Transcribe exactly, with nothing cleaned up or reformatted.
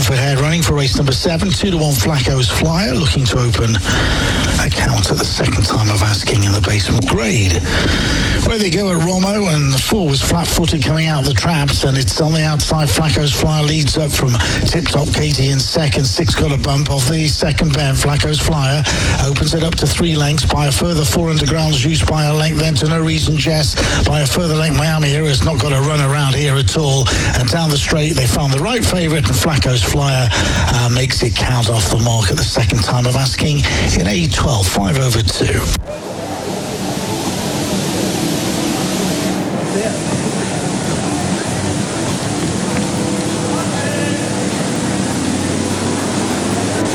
length ahead, running for race number seven, two to one Flacco's Flyer, looking to open a count at the second time of asking in the basement grade. Where they go at Romo, and the four was flat-footed coming out of the traps, and it's on the outside. Flacco's Flyer leads up from Tip Top Katie in second. Six got a bump off the second pair. Flacco's Flyer opens it up to three lengths by a further four underground juice by a length, then to No Reason Jess by a further length. Miami here has not got a run around here at all, and down the straight they found the right favourite, and Flacco's Flyer uh, makes it count off the mark at the second time of asking in a twelve five over two.